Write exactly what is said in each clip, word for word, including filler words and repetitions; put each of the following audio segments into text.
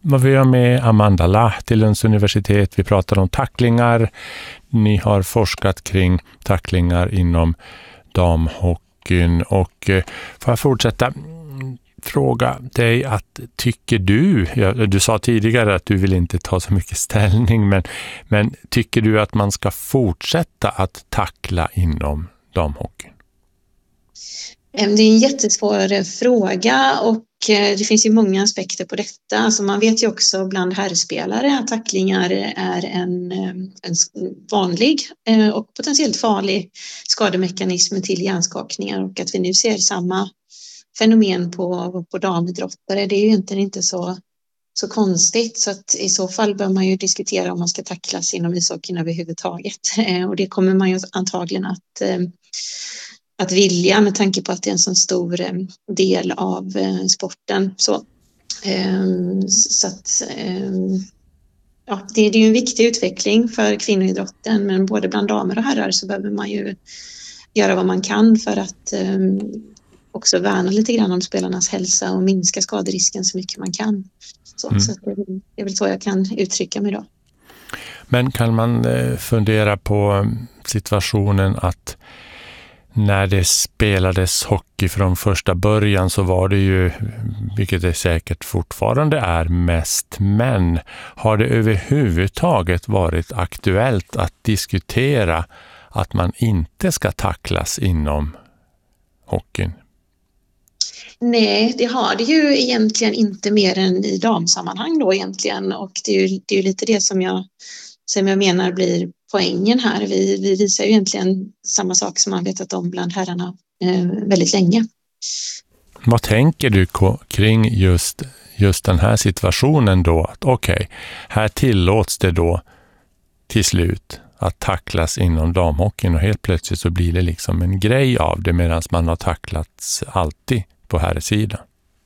vad vi gör med Amanda Lahti, Lunds universitet. Vi pratar om tacklingar. Ni har forskat kring tacklingar inom damhockeyn. Och eh, får jag fortsätta fråga dig att tycker du, ja, du sa tidigare att du vill inte ta så mycket ställning, men, men tycker du att man ska fortsätta att tackla inom damhockeyn? Det är en jättesvår fråga och det finns ju många aspekter på detta. Alltså man vet ju också bland herrspelare att tacklingar är en, en vanlig och potentiellt farlig skademekanism till hjärnskakningar, och att vi nu ser samma fenomen på, på damidrottare, det är ju egentligen inte så, så konstigt. Så att i så fall bör man ju diskutera om man ska tacklas inom ishockeyn överhuvudtaget. Och det kommer man ju antagligen att att vilja med tanke på att det är en så stor del av sporten. Så, så att, ja, det, det är ju en viktig utveckling för kvinnoidrotten, men både bland damer och herrar så behöver man ju göra vad man kan för att också värna lite grann om spelarnas hälsa och minska skaderisken så mycket man kan. Så, mm. så att det, det är väl så jag kan uttrycka mig då. Men kan man fundera på situationen att när det spelades hockey från första början så var det ju, vilket det säkert fortfarande är, mest män. Har det överhuvudtaget varit aktuellt att diskutera att man inte ska tacklas inom hockeyn? Nej, det har det ju egentligen inte mer än i damsammanhang då egentligen, och det är ju, det är ju lite det som jag, som jag menar blir poängen här. Vi, vi visar ju egentligen samma sak som man vetat om bland herrarna eh, väldigt länge. Vad tänker du kring just, just den här situationen då? Att okej, okay, här tillåts det då till slut att tacklas inom damhockeyn och helt plötsligt så blir det liksom en grej av det medan man har tacklats alltid på här sidan.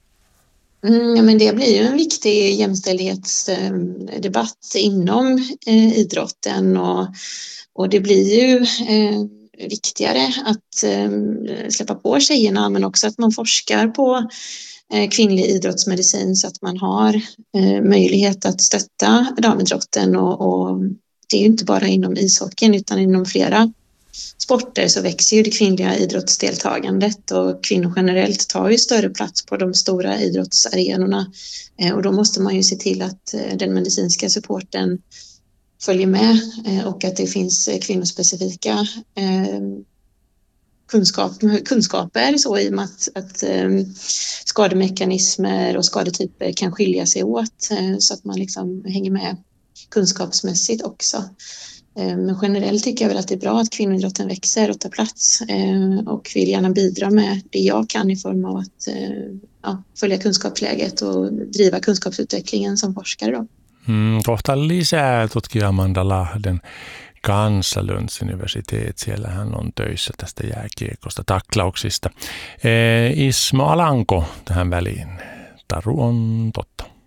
Mm, ja, men det blir ju en viktig jämställdhetsdebatt inom eh, idrotten, och, och det blir ju eh, viktigare att eh, släppa på tjejerna, men också att man forskar på eh, kvinnlig idrottsmedicin så att man har eh, möjlighet att stötta damidrotten, och, och det är ju inte bara inom ishockeyn utan inom flera sporter så växer ju det kvinnliga idrottsdeltagandet, och kvinnor generellt tar ju större plats på de stora idrottsarenorna, och då måste man ju se till att den medicinska supporten följer med och att det finns kvinnospecifika kunskap, kunskaper så i och med att, att skademekanismer och skadetyper kan skilja sig åt, så att man liksom hänger med kunskapsmässigt också. Men generellt tycker jag väl att det är bra att kvinnoidrotten växer och tar plats, och vill gärna bidra med det jag kan i form av att ja, följa kunskapsläget och driva kunskapsutvecklingen som forskare då. Mm, kohta lisää tutkija Amanda Lahden kanssa Lunds universiteet. Siellä hän on töissä tästä jääkiekosta, taklauksista. E, Ismo Alanko tähän väliin. Taru on totta.